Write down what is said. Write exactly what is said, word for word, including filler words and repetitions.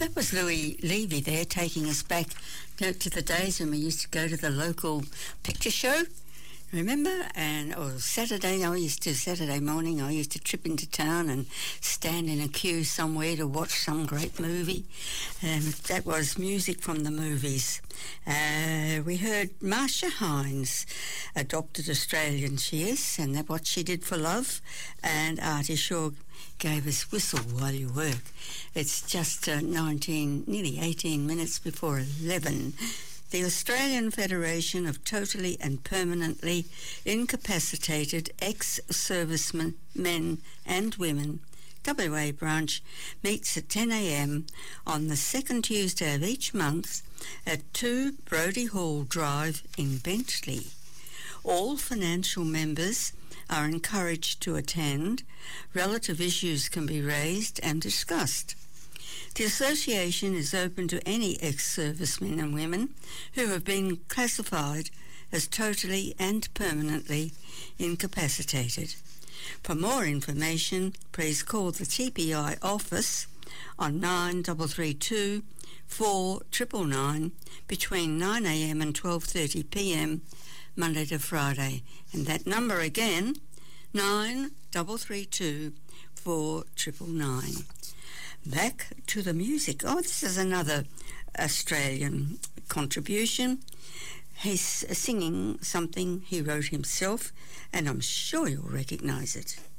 That was Louis Levy there, taking us back to, to the days when we used to go to the local picture show. Remember? And or Saturday, I used to, Saturday morning, I used to trip into town and stand in a queue somewhere to watch some great movie. And that was music from the movies. Uh, we heard Marcia Hines, adopted Australian she is, and that what she did for love. And Artie Shaw gave us Whistle While You Work. It's just uh, nineteen, nearly eighteen minutes before eleven. The Australian Federation of Totally and Permanently Incapacitated Ex-Servicemen, Men and Women, W A branch, meets at ten a m on the second Tuesday of each month at two Brodie Hall Drive in Bentley. All financial members are encouraged to attend. Relative issues can be raised and discussed. The association is open to any ex-servicemen and women who have been classified as totally and permanently incapacitated. For more information, please call the T P I office on nine three three two, four nine nine nine between nine a m and twelve thirty p m Monday to Friday. And that number again, nine three three two, four nine nine nine. Back to the music. Oh, this is another Australian contribution. He's singing something he wrote himself, and I'm sure you'll recognise it.